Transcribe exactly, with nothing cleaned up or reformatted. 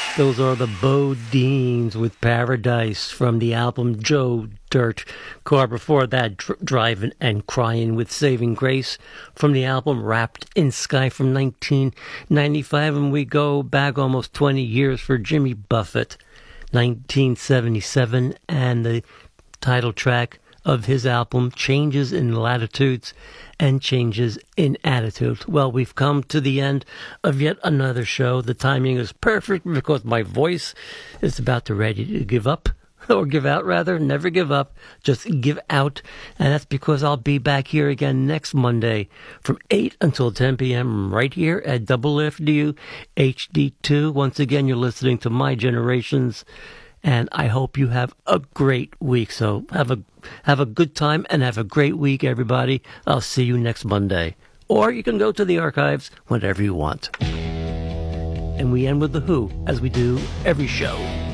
Those are the Bodines with Paradise from the album Joe Dirt. Car before that, dr- Driving and Crying with Saving Grace from the album Wrapped in Sky from nineteen ninety-five. And we go back almost twenty years for Jimmy Buffett, nineteen seventy-seven, and the title track of his album Changes in Latitudes and Changes in Attitude. Well, we've come to the end of yet another show. The timing is perfect because my voice is about to ready to give up, or give out rather. Never give up, just give out. And that's because I'll be back here again next Monday from eight until ten p.m. right here at W F D U H D two. Once again, you're listening to My Generations, and I hope you have a great week. So have a have a good time and have a great week, everybody. I'll see you next Monday. Or you can go to the archives whenever you want. And we end with The Who, as we do every show.